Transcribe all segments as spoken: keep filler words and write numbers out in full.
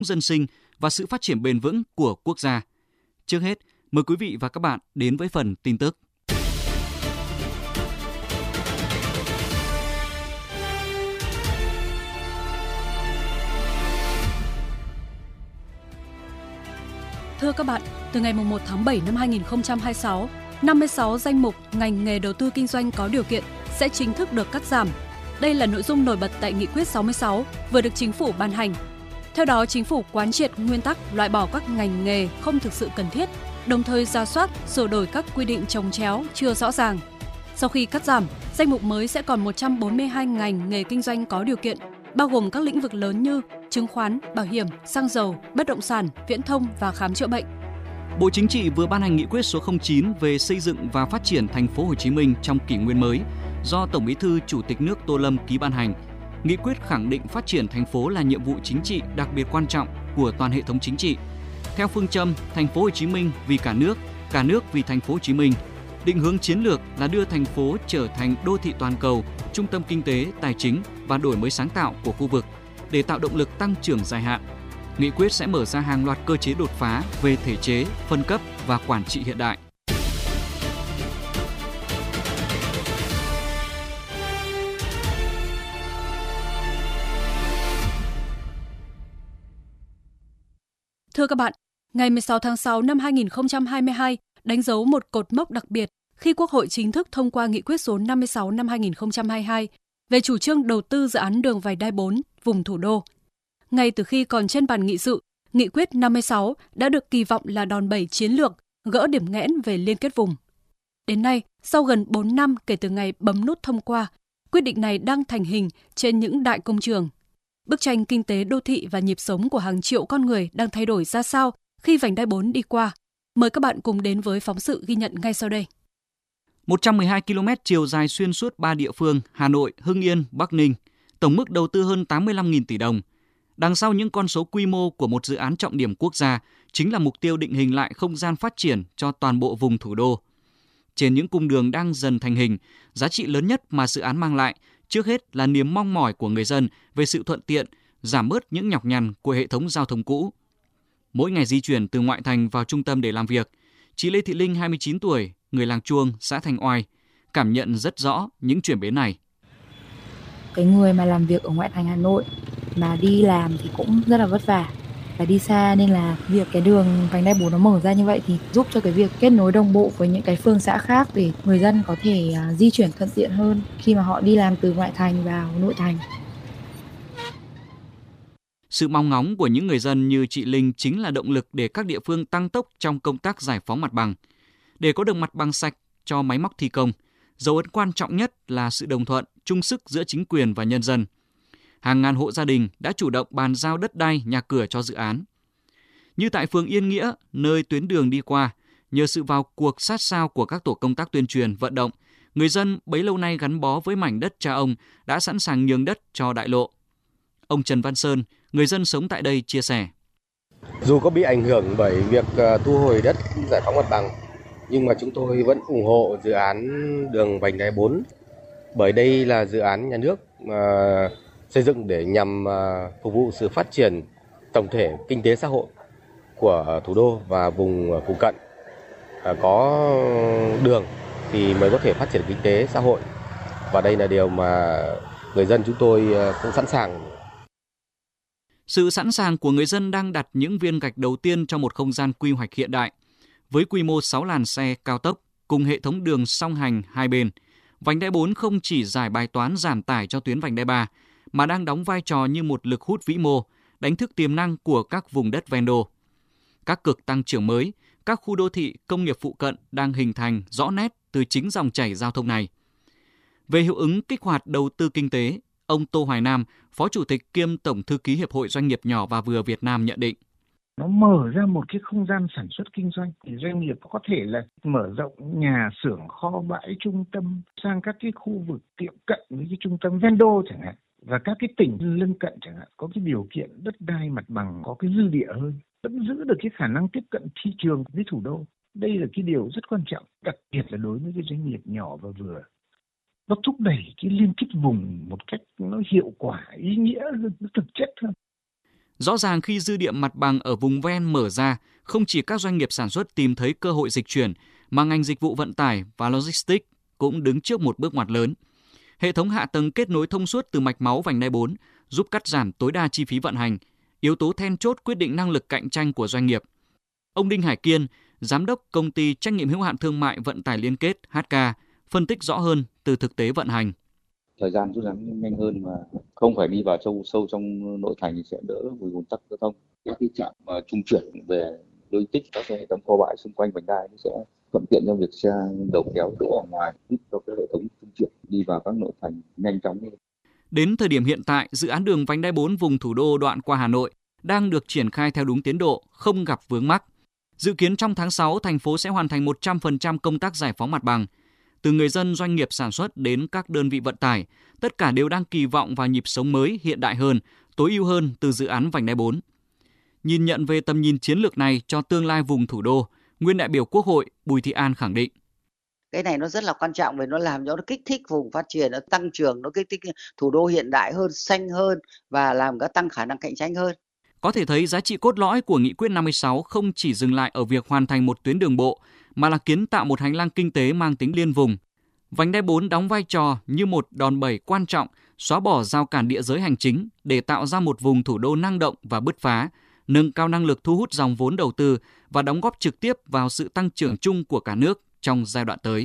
dân sinh và sự phát triển bền vững của quốc gia. Trước hết, mời quý vị và các bạn đến với phần tin tức. Thưa các bạn, từ ngày mùng một tháng bảy năm hai nghìn không trăm hai mươi sáu, năm mươi sáu danh mục ngành nghề đầu tư kinh doanh có điều kiện sẽ chính thức được cắt giảm. Đây là nội dung nổi bật tại Nghị quyết sáu mươi sáu vừa được Chính phủ ban hành. Theo đó, Chính phủ quán triệt nguyên tắc loại bỏ các ngành nghề không thực sự cần thiết, đồng thời rà soát, sửa đổi các quy định chồng chéo chưa rõ ràng. Sau khi cắt giảm, danh mục mới sẽ còn một trăm bốn mươi hai ngành nghề kinh doanh có điều kiện, bao gồm các lĩnh vực lớn như chứng khoán, bảo hiểm, xăng dầu, bất động sản, viễn thông và khám chữa bệnh. Bộ Chính trị vừa ban hành nghị quyết số không chín về xây dựng và phát triển thành phố Hồ Chí Minh trong kỷ nguyên mới do Tổng Bí thư Chủ tịch nước Tô Lâm ký ban hành. Nghị quyết khẳng định phát triển thành phố là nhiệm vụ chính trị đặc biệt quan trọng của toàn hệ thống chính trị. Theo phương châm thành phố Hồ Chí Minh vì cả nước, cả nước vì thành phố Hồ Chí Minh, định hướng chiến lược là đưa thành phố trở thành đô thị toàn cầu, trung tâm kinh tế, tài chính và đổi mới sáng tạo của khu vực để tạo động lực tăng trưởng dài hạn. Nghị quyết sẽ mở ra hàng loạt cơ chế đột phá về thể chế, phân cấp và quản trị hiện đại. Thưa các bạn, ngày mười sáu tháng sáu năm hai nghìn không trăm hai mươi hai đánh dấu một cột mốc đặc biệt khi Quốc hội chính thức thông qua Nghị quyết số năm mươi sáu năm hai nghìn không trăm hai mươi hai về chủ trương đầu tư dự án đường vành đai bốn vùng thủ đô. Ngay từ khi còn trên bàn nghị sự, Nghị quyết năm mươi sáu đã được kỳ vọng là đòn bẩy chiến lược, gỡ điểm nghẽn về liên kết vùng. Đến nay, sau gần bốn năm kể từ ngày bấm nút thông qua, quyết định này đang thành hình trên những đại công trường. Bức tranh kinh tế đô thị và nhịp sống của hàng triệu con người đang thay đổi ra sao khi vành đai bốn đi qua? Mời các bạn cùng đến với phóng sự ghi nhận ngay sau đây. một trăm mười hai ki lô mét chiều dài xuyên suốt ba địa phương Hà Nội, Hưng Yên, Bắc Ninh, tổng mức đầu tư hơn tám mươi lăm nghìn tỷ đồng. Đằng sau những con số quy mô của một dự án trọng điểm quốc gia chính là mục tiêu định hình lại không gian phát triển cho toàn bộ vùng thủ đô. Trên những cung đường đang dần thành hình, giá trị lớn nhất mà dự án mang lại trước hết là niềm mong mỏi của người dân về sự thuận tiện, giảm bớt những nhọc nhằn của hệ thống giao thông cũ. Mỗi ngày di chuyển từ ngoại thành vào trung tâm để làm việc, chị Lê Thị Linh, hai mươi chín tuổi, người làng Chuông, xã Thanh Oai, cảm nhận rất rõ những chuyển biến này. Cái người mà làm việc ở ngoại thành Hà Nội mà đi làm thì cũng rất là vất vả và đi xa, nên là việc cái đường vành đai bốn nó mở ra như vậy thì giúp cho cái việc kết nối đồng bộ với những cái phường xã khác để người dân có thể uh, di chuyển thuận tiện hơn khi mà họ đi làm từ ngoại thành vào nội thành. Sự mong ngóng của những người dân như chị Linh chính là động lực để các địa phương tăng tốc trong công tác giải phóng mặt bằng. Để có được mặt bằng sạch cho máy móc thi công, dấu ấn quan trọng nhất là sự đồng thuận, chung sức giữa chính quyền và nhân dân. Hàng ngàn hộ gia đình đã chủ động bàn giao đất đai, nhà cửa cho dự án. Như tại phường Yên Nghĩa, nơi tuyến đường đi qua, nhờ sự vào cuộc sát sao của các tổ công tác tuyên truyền, vận động, người dân bấy lâu nay gắn bó với mảnh đất cha ông đã sẵn sàng nhường đất cho đại lộ. Ông Trần Văn Sơn, người dân sống tại đây chia sẻ. Dù có bị ảnh hưởng bởi việc thu hồi đất giải phóng mặt bằng, nhưng mà chúng tôi vẫn ủng hộ dự án đường vành đai bốn, bởi đây là dự án nhà nước mà xây dựng để nhằm phục vụ sự phát triển tổng thể kinh tế xã hội của thủ đô và vùng phụ cận. Có đường thì mới có thể phát triển kinh tế xã hội, và đây là điều mà người dân chúng tôi cũng sẵn sàng. Sự sẵn sàng của người dân đang đặt những viên gạch đầu tiên cho một không gian quy hoạch hiện đại. Với quy mô sáu làn xe cao tốc cùng hệ thống đường song hành hai bên, vành đai bốn không chỉ giải bài toán giảm tải cho tuyến vành đai ba, mà đang đóng vai trò như một lực hút vĩ mô, đánh thức tiềm năng của các vùng đất ven đô. Các cực tăng trưởng mới, các khu đô thị, công nghiệp phụ cận đang hình thành rõ nét từ chính dòng chảy giao thông này. Về hiệu ứng kích hoạt đầu tư kinh tế, ông Tô Hoài Nam, Phó Chủ tịch kiêm Tổng Thư ký Hiệp hội Doanh nghiệp nhỏ và vừa Việt Nam nhận định. Nó mở ra một cái không gian sản xuất kinh doanh, thì doanh nghiệp có thể là mở rộng nhà xưởng, kho bãi, trung tâm sang các cái khu vực tiệm cận với cái trung tâm ven đô chẳng hạn, và các cái tỉnh lân cận chẳng hạn, có cái điều kiện đất đai mặt bằng, có cái dư địa hơn, vẫn giữ được cái khả năng tiếp cận thị trường với thủ đô. Đây là cái điều rất quan trọng, đặc biệt là đối với cái doanh nghiệp nhỏ và vừa. Nó thúc đẩy cái liên kết vùng một cách nó hiệu quả, ý nghĩa hơn, nó thực chất hơn. Rõ ràng khi dư địa mặt bằng ở vùng ven mở ra, không chỉ các doanh nghiệp sản xuất tìm thấy cơ hội dịch chuyển, mà ngành dịch vụ vận tải và logistics cũng đứng trước một bước ngoặt lớn. Hệ thống hạ tầng kết nối thông suốt từ mạch máu vành đai bốn giúp cắt giảm tối đa chi phí vận hành, yếu tố then chốt quyết định năng lực cạnh tranh của doanh nghiệp. Ông Đinh Hải Kiên, Giám đốc Công ty Trách nhiệm hữu hạn Thương mại Vận tải Liên kết hát ca, phân tích rõ hơn từ thực tế vận hành. Thời gian rút ngắn nhanh hơn mà không phải đi vào sâu sâu trong nội thành thì sẽ đỡ với ùn tắc giao thông. Các cái trạm mà trung chuyển về logistics, các hệ thống kho bãi xung quanh vành đai sẽ thuận tiện cho việc xe đầu kéo đổ ở ngoài, giúp cho cái hệ thống trung chuyển đi vào các nội thành nhanh chóng hơn. Đến thời điểm hiện tại, dự án đường vành đai bốn vùng thủ đô đoạn qua Hà Nội đang được triển khai theo đúng tiến độ, không gặp vướng mắc. Dự kiến trong tháng sáu, thành phố sẽ hoàn thành một trăm phần trăm công tác giải phóng mặt bằng. Từ người dân, doanh nghiệp sản xuất đến các đơn vị vận tải, tất cả đều đang kỳ vọng vào nhịp sống mới, hiện đại hơn, tối ưu hơn từ dự án vành đai bốn. Nhìn nhận về tầm nhìn chiến lược này cho tương lai vùng thủ đô, nguyên đại biểu Quốc hội Bùi Thị An khẳng định. Cái này nó rất là quan trọng vì nó làm cho nó kích thích vùng phát triển, nó tăng trưởng, nó kích thích thủ đô hiện đại hơn, xanh hơn và làm cái tăng khả năng cạnh tranh hơn. Có thể thấy giá trị cốt lõi của Nghị quyết năm mươi sáu không chỉ dừng lại ở việc hoàn thành một tuyến đường bộ, mà là kiến tạo một hành lang kinh tế mang tính liên vùng. Vành đai bốn đóng vai trò như một đòn bẩy quan trọng, xóa bỏ rào cản địa giới hành chính để tạo ra một vùng thủ đô năng động và bứt phá, nâng cao năng lực thu hút dòng vốn đầu tư và đóng góp trực tiếp vào sự tăng trưởng chung của cả nước trong giai đoạn tới.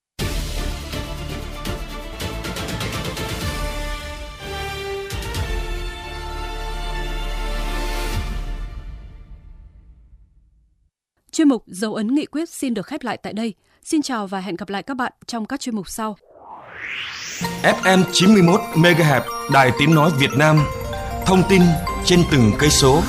Chuyên mục Dấu ấn nghị quyết xin được khép lại tại đây. Xin chào và hẹn gặp lại các bạn trong các chuyên mục sau. ép em chín mươi mốt mê ga héc Đài Tiếng nói Việt Nam. Thông tin trên từng cây số.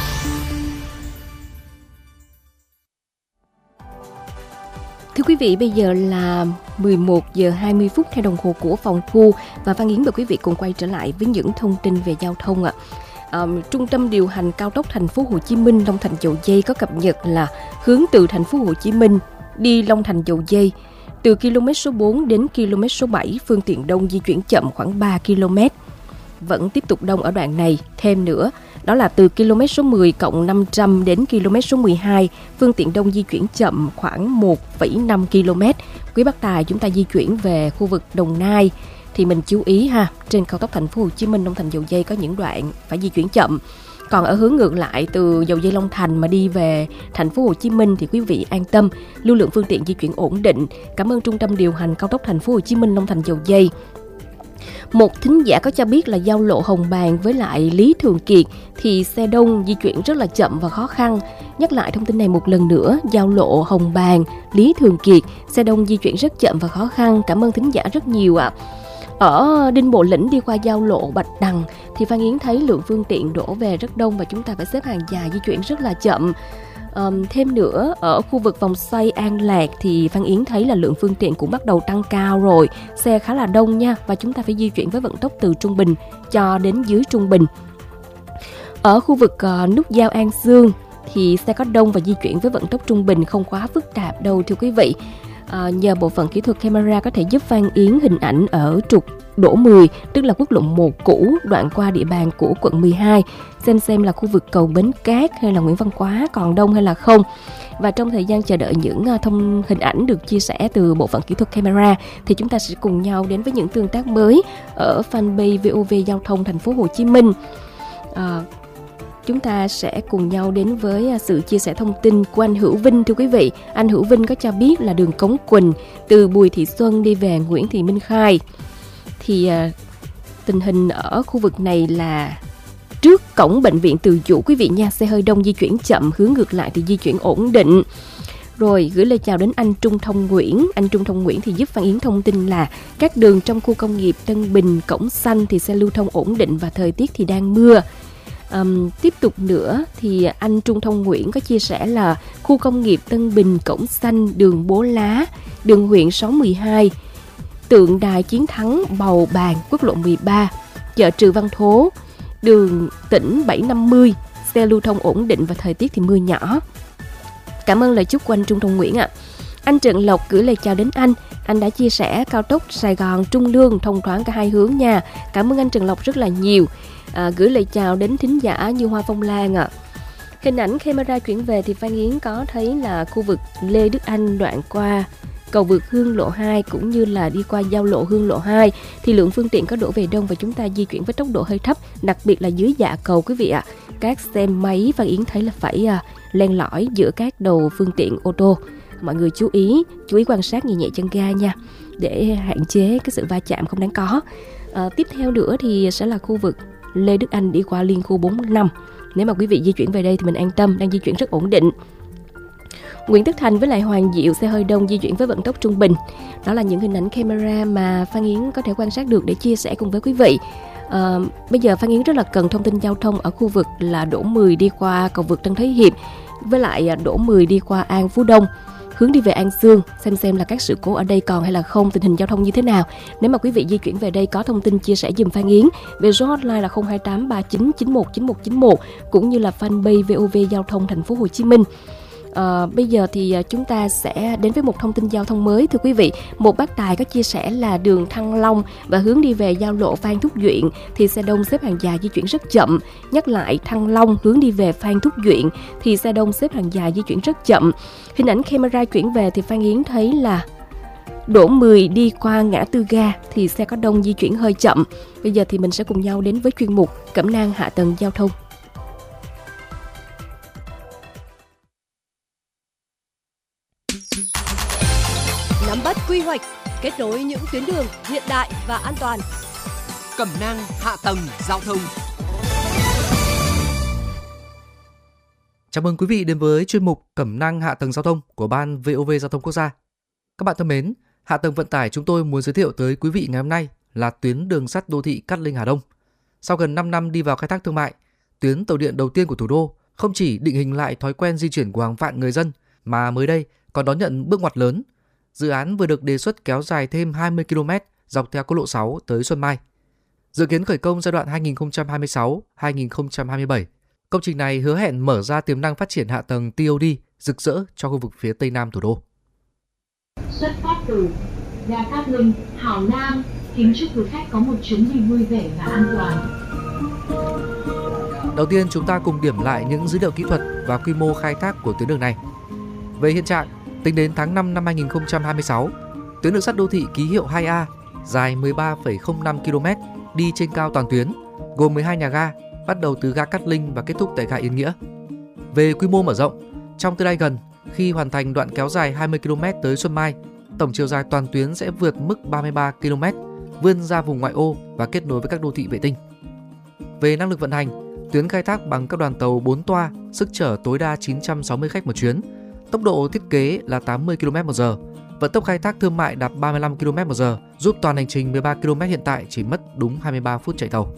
Thưa quý vị, bây giờ là mười một giờ hai mươi phút theo đồng hồ của phòng thu và Văn Yến mời quý vị cùng quay trở lại với những thông tin về giao thông ạ. À, Trung tâm điều hành cao tốc Thành phố Hồ Chí Minh Long Thành Dầu Giây có cập nhật là hướng từ Thành phố Hồ Chí Minh đi Long Thành Dầu Giây từ km số bốn đến km số bảy, phương tiện đông di chuyển chậm khoảng ba ki lô mét. Vẫn tiếp tục đông ở đoạn này thêm nữa, đó là từ km số mười cộng năm trăm đến km số mười hai, phương tiện đông di chuyển chậm khoảng một phẩy năm ki lô mét. Quý bác tài chúng ta di chuyển về khu vực Đồng Nai thì mình chú ý ha, trên cao tốc Thành phố Hồ Chí Minh Long Thành Dầu Giây có những đoạn phải di chuyển chậm. Còn ở hướng ngược lại từ Dầu Giây Long Thành mà đi về Thành phố Hồ Chí Minh thì quý vị an tâm, lưu lượng phương tiện di chuyển ổn định. Cảm ơn Trung tâm điều hành cao tốc Thành phố Hồ Chí Minh Long Thành Dầu Giây. Một thính giả có cho biết là giao lộ Hồng Bàng với lại Lý Thường Kiệt thì xe đông di chuyển rất là chậm và khó khăn. Nhắc lại thông tin này một lần nữa, giao lộ Hồng Bàng, Lý Thường Kiệt, xe đông di chuyển rất chậm và khó khăn. Cảm ơn thính giả rất nhiều ạ. Ở Đinh Bộ Lĩnh đi qua giao lộ Bạch Đằng thì Phan Yến thấy lượng phương tiện đổ về rất đông và chúng ta phải xếp hàng dài di chuyển rất là chậm. Um, thêm nữa, ở khu vực vòng xoay An Lạc thì Phan Yến thấy là lượng phương tiện cũng bắt đầu tăng cao rồi, xe khá là đông nha, và chúng ta phải di chuyển với vận tốc từ trung bình cho đến dưới trung bình. Ở khu vực uh, nút giao An Sương thì xe có đông và di chuyển với vận tốc trung bình, không quá phức tạp đâu thưa quý vị. À, nhờ bộ phận kỹ thuật camera có thể giúp Phan Yến hình ảnh ở trục Đỗ mười, tức là quốc lộ một cũ đoạn qua địa bàn của quận mười hai, xem xem là khu vực cầu Bến Cát hay là Nguyễn Văn Quá còn đông hay là không. Và trong thời gian chờ đợi những thông hình ảnh được chia sẻ từ bộ phận kỹ thuật camera thì chúng ta sẽ cùng nhau đến với những tương tác mới ở fanpage vê o vê Giao thông Thành phố Hồ Chí Minh. À, Chúng ta sẽ cùng nhau đến với sự chia sẻ thông tin của anh Hữu Vinh. Thưa quý vị, anh Hữu Vinh có cho biết là đường Cống Quỳnh từ Bùi Thị Xuân đi về Nguyễn Thị Minh Khai thì uh, tình hình ở khu vực này là trước cổng bệnh viện Từ Dũ quý vị nha, xe hơi đông di chuyển chậm, hướng ngược lại thì di chuyển ổn định. Rồi gửi lời chào đến anh Trung Thông Nguyễn. Anh Trung Thông Nguyễn thì giúp Phan Yến thông tin là các đường trong khu công nghiệp Tân Bình, Cổng Xanh thì xe lưu thông ổn định và thời tiết thì đang mưa. Um, tiếp tục nữa thì anh Trung Thông Nguyễn có chia sẻ là khu công nghiệp Tân Bình, Cổng Xanh, đường Bố Lá, đường huyện sáu một hai, tượng đài Chiến Thắng, Bầu Bàng, quốc lộ mười ba, chợ Trừ Văn Thố, đường tỉnh bảy năm mươi, xe lưu thông ổn định và thời tiết thì mưa nhỏ. Cảm ơn lời chúc của anh Trung Thông Nguyễn ạ. Anh Trần Lộc gửi lời chào đến anh. Anh đã chia sẻ cao tốc Sài Gòn Trung Lương thông thoáng cả hai hướng nha. Cảm ơn anh Trần Lộc rất là nhiều. À, gửi lời chào đến thính giả như Hoa Phong Lan ạ. À. Hình ảnh camera chuyển về thì Phan Yến có thấy là khu vực Lê Đức Anh đoạn qua cầu vượt Hương Lộ hai cũng như là đi qua giao lộ Hương Lộ hai thì lượng phương tiện có đổ về đông và chúng ta di chuyển với tốc độ hơi thấp, đặc biệt là dưới dạ cầu quý vị ạ. À. Các xe máy Phan Yến thấy là phải à, len lỏi giữa các đầu phương tiện ô tô. Mọi người chú ý, chú ý quan sát nhẹ nhẹ chân ga nha, để hạn chế cái sự va chạm không đáng có. À, tiếp theo nữa thì sẽ là khu vực Lê Đức Anh đi qua liên khu bốn năm. Nếu mà quý vị di chuyển về đây thì mình an tâm, đang di chuyển rất ổn định. Nguyễn Tất Thành với lại Hoàng Diệu xe hơi đông di chuyển với vận tốc trung bình. Đó là những hình ảnh camera mà Phan Yến có thể quan sát được để chia sẻ cùng với quý vị. À, bây giờ Phan Yến rất là cần thông tin giao thông ở khu vực là đổ mười đi qua cầu vượt Tân Thới Hiệp với lại đổ mười đi qua An Phú Đông, hướng đi về An Sương, xem xem là các sự cố ở đây còn hay là không, tình hình giao thông như thế nào. Nếu mà quý vị di chuyển về đây có thông tin chia sẻ giùm Phan Yến về số hotline là không hai tám ba chín chín một chín một chín một cũng như là fanpage vê o vê Giao thông Thành phố Hồ Chí Minh. À, bây giờ thì chúng ta sẽ đến với một thông tin giao thông mới thưa quý vị. Một bác tài có chia sẻ là đường Thăng Long và hướng đi về giao lộ Phan Thúc Duyện thì xe đông xếp hàng dài di chuyển rất chậm. Nhắc lại, Thăng Long hướng đi về Phan Thúc Duyện thì xe đông xếp hàng dài di chuyển rất chậm. Hình ảnh camera chuyển về thì Phan Yến thấy là đổ mười đi qua ngã tư ga thì xe có đông di chuyển hơi chậm. Bây giờ thì mình sẽ cùng nhau đến với chuyên mục Cẩm nang hạ tầng giao thông. Nắm bắt quy hoạch, kết nối những tuyến đường hiện đại và an toàn. Cẩm nang hạ tầng giao thông. Chào mừng quý vị đến với chuyên mục Cẩm nang hạ tầng giao thông của Ban vê o vê Giao thông Quốc gia. Các bạn thân mến, hạ tầng vận tải chúng tôi muốn giới thiệu tới quý vị ngày hôm nay là tuyến đường sắt đô thị Cát Linh Hà Đông. Sau gần năm năm đi vào khai thác thương mại, tuyến tàu điện đầu tiên của thủ đô không chỉ định hình lại thói quen di chuyển của hàng vạn người dân mà mới đây còn đón nhận bước ngoặt lớn. Dự án vừa được đề xuất kéo dài thêm hai mươi ki lô mét dọc theo quốc lộ sáu tới Xuân Mai. Dự kiến khởi công giai đoạn hai nghìn không trăm hai mươi sáu đến hai nghìn không trăm hai mươi bảy. Công trình này hứa hẹn mở ra tiềm năng phát triển hạ tầng tê ô đê rực rỡ cho khu vực phía Tây Nam thủ đô. Xuất phát từ ga Cát Linh, Hào Nam, kính chúc quý khách có một chuyến đi vui vẻ và an toàn. Đầu tiên chúng ta cùng điểm lại những dữ liệu kỹ thuật và quy mô khai thác của tuyến đường này. Về hiện trạng, tính đến tháng năm năm hai nghìn không trăm hai mươi sáu, tuyến đường sắt đô thị ký hiệu hai A dài mười ba phẩy không năm ki lô mét đi trên cao toàn tuyến, gồm mười hai nhà ga, bắt đầu từ ga Cát Linh và kết thúc tại ga Yên Nghĩa. Về quy mô mở rộng, trong tương lai gần, khi hoàn thành đoạn kéo dài hai mươi ki lô mét tới Xuân Mai, tổng chiều dài toàn tuyến sẽ vượt mức ba mươi ba ki lô mét, vươn ra vùng ngoại ô và kết nối với các đô thị vệ tinh. Về năng lực vận hành, tuyến khai thác bằng các đoàn tàu bốn toa, sức chở tối đa chín trăm sáu mươi khách một chuyến, tốc độ thiết kế là tám mươi ki lô mét một giờ, vận tốc khai thác thương mại đạt ba mươi lăm ki lô mét một giờ, giúp toàn hành trình mười ba ki lô mét hiện tại chỉ mất đúng hai mươi ba phút chạy tàu.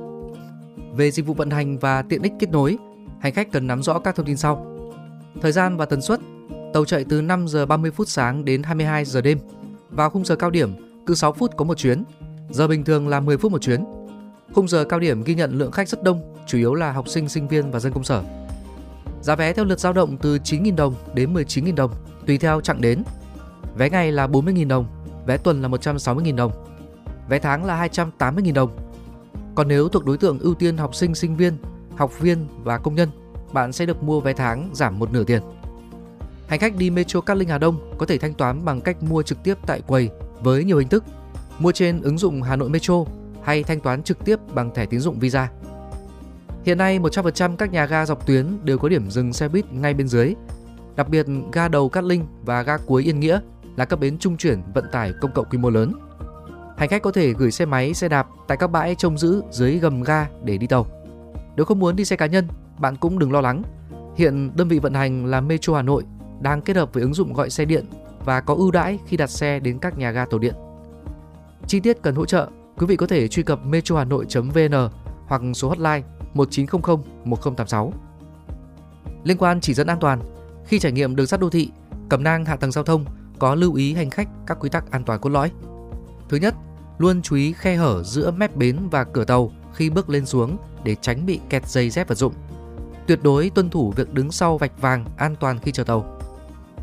Về dịch vụ vận hành và tiện ích kết nối, hành khách cần nắm rõ các thông tin sau. Thời gian và tần suất, tàu chạy từ năm giờ ba mươi phút sáng đến hai mươi hai giờ đêm. Vào khung giờ cao điểm, cứ sáu phút có một chuyến, giờ bình thường là mười phút một chuyến. Khung giờ cao điểm ghi nhận lượng khách rất đông, chủ yếu là học sinh, sinh viên và dân công sở. Giá vé theo lượt dao động từ chín nghìn đồng đến mười chín nghìn đồng, tùy theo chặng đến. Vé ngày là bốn mươi nghìn đồng, vé tuần là một trăm sáu mươi nghìn đồng, vé tháng là hai trăm tám mươi nghìn đồng. Còn nếu thuộc đối tượng ưu tiên học sinh, sinh viên, học viên và công nhân, bạn sẽ được mua vé tháng giảm một nửa tiền. Hành khách đi Metro Cát Linh Hà Đông có thể thanh toán bằng cách mua trực tiếp tại quầy với nhiều hình thức, mua trên ứng dụng Hà Nội Metro hay thanh toán trực tiếp bằng thẻ tín dụng Visa. Hiện nay một trăm phần trăm các nhà ga dọc tuyến đều có điểm dừng xe buýt ngay bên dưới. Đặc biệt ga đầu Cát Linh và ga cuối Yên Nghĩa là các bến trung chuyển vận tải công cộng quy mô lớn. Hành khách có thể gửi xe máy, xe đạp tại các bãi trông giữ dưới gầm ga để đi tàu. Nếu không muốn đi xe cá nhân, bạn cũng đừng lo lắng. Hiện đơn vị vận hành là Metro Hà Nội đang kết hợp với ứng dụng gọi xe điện và có ưu đãi khi đặt xe đến các nhà ga tàu điện. Chi tiết cần hỗ trợ, quý vị có thể truy cập metrohanoi chấm vê en hoặc số hotline một chín không không một không tám sáu. Liên quan chỉ dẫn an toàn, khi trải nghiệm đường sắt đô thị, Cẩm nang hạ tầng giao thông có lưu ý hành khách các quy tắc an toàn cốt lõi. Thứ nhất, luôn chú ý khe hở giữa mép bến và cửa tàu khi bước lên xuống để tránh bị kẹt dây dép vật dụng. Tuyệt đối tuân thủ việc đứng sau vạch vàng an toàn khi chờ tàu.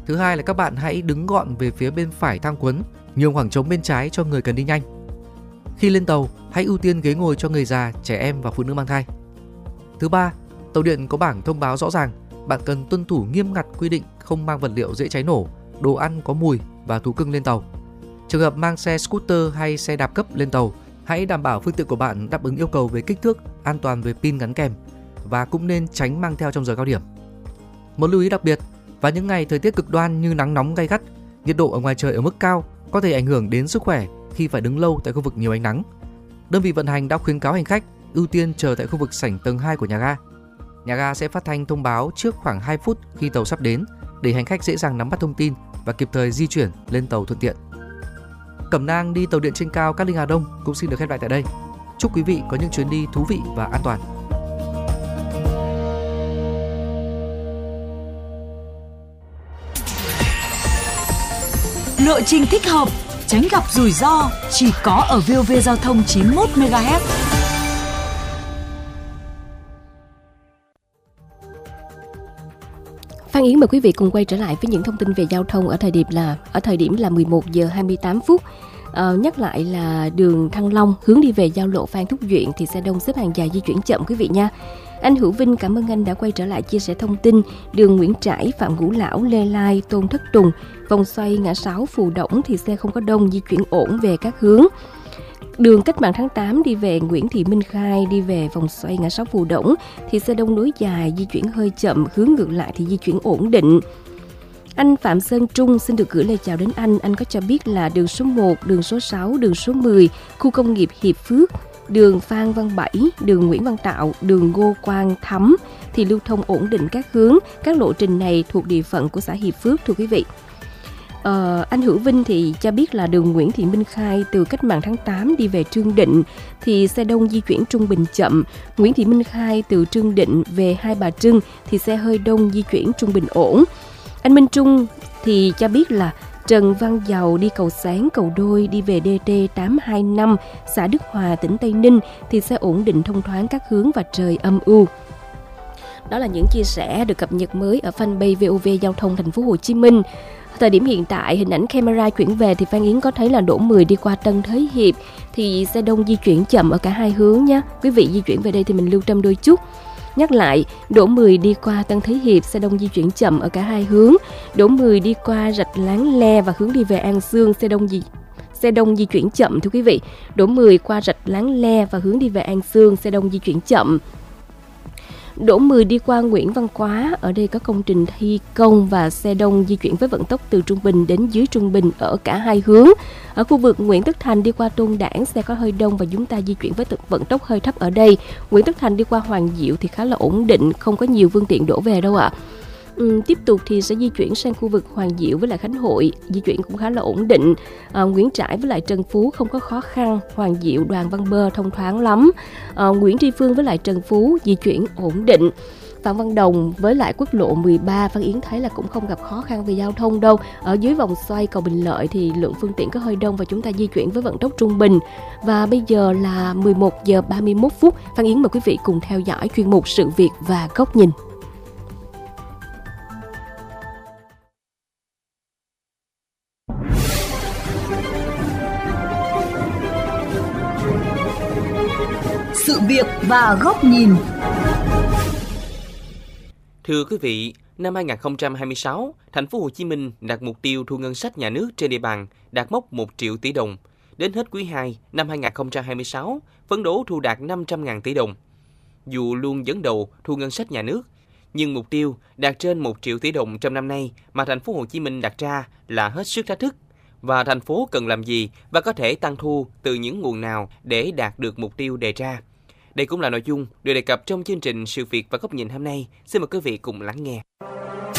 Thứ hai là các bạn hãy đứng gọn về phía bên phải thang cuốn, nhường khoảng trống bên trái cho người cần đi nhanh. Khi lên tàu, hãy ưu tiên ghế ngồi cho người già, trẻ em và phụ nữ mang thai. Thứ ba, tàu điện có bảng thông báo rõ ràng, bạn cần tuân thủ nghiêm ngặt quy định không mang vật liệu dễ cháy nổ, đồ ăn có mùi và thú cưng lên tàu. Trường hợp mang xe scooter hay xe đạp cấp lên tàu, hãy đảm bảo phương tiện của bạn đáp ứng yêu cầu về kích thước, an toàn về pin gắn kèm và cũng nên tránh mang theo trong giờ cao điểm. Một lưu ý đặc biệt, vào những ngày thời tiết cực đoan như nắng nóng gay gắt, nhiệt độ ở ngoài trời ở mức cao có thể ảnh hưởng đến sức khỏe khi phải đứng lâu tại khu vực nhiều ánh nắng. Đơn vị vận hành đã khuyến cáo hành khách ưu tiên chờ tại khu vực sảnh tầng hai của nhà ga. Nhà ga sẽ phát thanh thông báo trước khoảng hai phút khi tàu sắp đến để hành khách dễ dàng nắm bắt thông tin và kịp thời di chuyển lên tàu thuận tiện. Cẩm nang đi tàu điện trên cao Cát Linh Hà Đông cũng xin được khép lại tại đây. Chúc quý vị có những chuyến đi thú vị và an toàn. Lộ trình thích hợp, tránh gặp rủi ro chỉ có ở vê o vê Giao thông chín mươi mốt mê ga héc. Phan Yến mời quý vị cùng quay trở lại với những thông tin về giao thông ở thời điểm là ở thời điểm là mười một giờ hai mươi tám phút. À, nhắc lại là đường Thăng Long hướng đi về giao lộ Phan Thúc Duyện thì xe đông xếp hàng dài di chuyển chậm quý vị nha. Anh Hữu Vinh cảm ơn anh đã quay trở lại chia sẻ thông tin đường Nguyễn Trãi, Phạm Ngũ Lão, Lê Lai, Tôn Thất Tùng, vòng xoay ngã sáu Phù Đổng thì xe không có đông, di chuyển ổn về các hướng. Đường Cách mạng tháng tám đi về Nguyễn Thị Minh Khai đi về vòng xoay ngã sáu Phù Đổng thì xe đông nối dài, di chuyển hơi chậm, hướng ngược lại thì di chuyển ổn định. Anh Phạm Sơn Trung xin được gửi lời chào đến anh. Anh có cho biết là đường số một, đường số sáu, đường số mười, khu công nghiệp Hiệp Phước, đường Phan Văn Bảy, đường Nguyễn Văn Tạo, đường Ngô Quang Thắm thì lưu thông ổn định các hướng. Các lộ trình này thuộc địa phận của xã Hiệp Phước thưa quý vị. Ờ, anh Hữu Vinh thì cho biết là đường Nguyễn Thị Minh Khai từ Cách mạng tháng tám đi về Trương Định thì xe đông di chuyển trung bình chậm. Nguyễn Thị Minh Khai từ Trương Định về Hai Bà Trưng thì xe hơi đông, di chuyển trung bình ổn. Anh Minh Trung thì cho biết là Trần Văn Dầu đi Cầu Sáng, Cầu Đôi đi về đê tê tám hai năm, xã Đức Hòa, tỉnh Tây Ninh thì xe ổn định thông thoáng các hướng và trời âm u. Đó là những chia sẻ được cập nhật mới ở fanpage vê o vê Giao thông Thành phố Hồ Chí Minh. Thời điểm hiện tại, hình ảnh camera chuyển về thì Phan Yến có thấy là đỗ mười đi qua Tân Thới Hiệp thì xe đông di chuyển chậm ở cả hai hướng nhé. Quý vị di chuyển về đây thì mình lưu tâm đôi chút. Nhắc lại, đỗ mười đi qua Tân Thới Hiệp, xe đông di chuyển chậm ở cả hai hướng. Đỗ mười đi qua Rạch Láng Le và hướng đi về An Sương, xe đông di xe đông di chuyển chậm thưa quý vị. Đỗ mười qua Rạch Láng Le và hướng đi về An Sương, xe đông di chuyển chậm. Đỗ mười đi qua Nguyễn Văn Quá, ở đây có công trình thi công và xe đông di chuyển với vận tốc từ trung bình đến dưới trung bình ở cả hai hướng. Ở khu vực Nguyễn Tất Thành đi qua Tôn Đản, xe có hơi đông và chúng ta di chuyển với vận tốc hơi thấp ở đây. Nguyễn Tất Thành đi qua Hoàng Diệu thì khá là ổn định, không có nhiều phương tiện đổ về đâu ạ. À. Ừ, tiếp tục thì sẽ di chuyển sang khu vực Hoàng Diệu với lại Khánh Hội, di chuyển cũng khá là ổn định. À, Nguyễn Trãi với lại Trần Phú không có khó khăn, Hoàng Diệu, Đoàn Văn Bơ thông thoáng lắm. À, Nguyễn Tri Phương với lại Trần Phú di chuyển ổn định. Phạm Văn Đồng với lại quốc lộ mười ba, Phan Yến thấy là cũng không gặp khó khăn về giao thông đâu. Ở dưới vòng xoay cầu Bình Lợi thì lượng phương tiện có hơi đông và chúng ta di chuyển với vận tốc trung bình. Và bây giờ là mười một giờ ba mươi mốt phút, Phan Yến mời quý vị cùng theo dõi chuyên mục Sự việc và góc nhìn. Sự việc và góc nhìn. Thưa quý vị, năm hai không hai sáu, Thành phố Hồ Chí Minh đặt mục tiêu thu ngân sách nhà nước trên địa bàn đạt mốc một triệu tỷ đồng. Đến hết quý hai năm hai không hai sáu, phấn đấu thu đạt năm trăm nghìn tỷ đồng. Dù luôn dẫn đầu thu ngân sách nhà nước, nhưng mục tiêu đạt trên một triệu tỷ đồng trong năm nay mà Thành phố Hồ Chí Minh đặt ra là hết sức thách thức. Và thành phố cần làm gì và có thể tăng thu từ những nguồn nào để đạt được mục tiêu đề ra. Đây cũng là nội dung được đề cập trong chương trình Sự việc và góc nhìn hôm nay. Xin mời quý vị cùng lắng nghe.